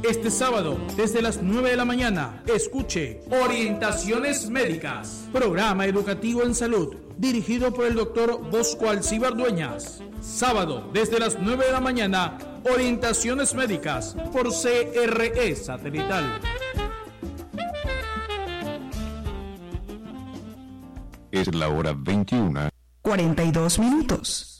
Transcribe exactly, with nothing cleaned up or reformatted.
Este sábado, desde las nueve de la mañana, escuche Orientaciones Médicas, programa educativo en salud, dirigido por el doctor Bosco Alcíbar Dueñas. Sábado, desde las nueve de la mañana, Orientaciones Médicas, por C R E Satelital. Es la hora veintiuna. cuarenta y dos minutos.